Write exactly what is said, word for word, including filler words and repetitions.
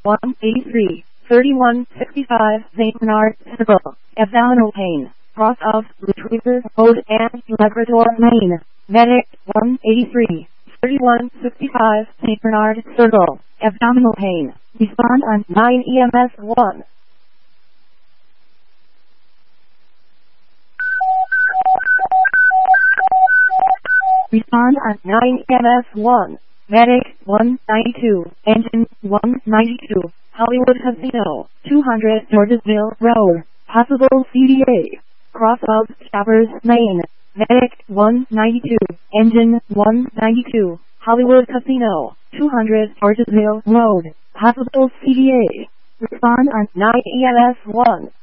one eighty-three, thirty-one sixty-five Saint Bernard Circle, abdominal pain, cross of Retriever Road and Labrador, Maine. Medic one eighty-three, thirty-one sixty-five Saint Bernard Circle, abdominal pain. Respond on nine E M S one. Respond on nine E M S one. Medic one ninety-two, engine one ninety-two, Hollywood Casino, two hundred Georgesville Road, possible C D A. Cross of Showers, Maine. Medic one ninety-two, engine one ninety-two, Hollywood Casino, two hundred Georgesville Road, possible C D A. Respond on nine E M S one.